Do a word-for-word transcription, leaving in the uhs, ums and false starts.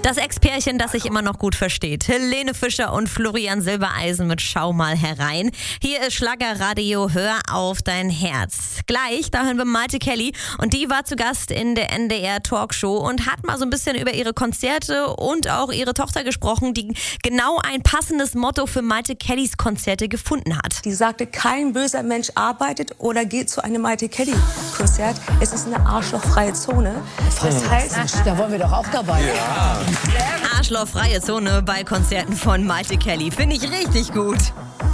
Das Ex-Pärchen, das sich immer noch gut versteht. Helene Fischer und Florian Silbereisen mit Schau mal herein. Hier ist Schlagerradio, hör auf dein Herz. Gleich, da hören wir Maite Kelly und die war zu Gast in der N D R Talkshow und hat mal so ein bisschen über ihre Konzerte und auch ihre Tochter gesprochen, die genau ein passendes Motto für Maite Kellys Konzerte gefunden hat. Die sagte, kein böser Mensch arbeitet oder geht zu einem Maite Kelly Konzert. Es ist eine arschlochfreie Zone. Das heißt, da wollen wir doch auch dabei. Ja. Arschlochfreie Zone bei Konzerten von Maite Kelly. Finde ich richtig gut.